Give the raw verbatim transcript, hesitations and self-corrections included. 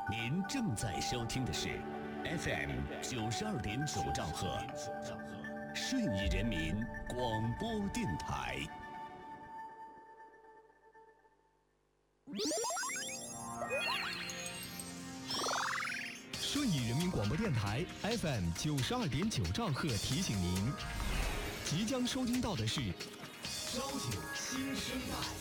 您正在收听的是 F M 九十二点九兆赫，顺义人民广播电台。 顺义人民广播电台 F M 九十二点九兆赫提醒您，即将收听到的是《交警新生代》。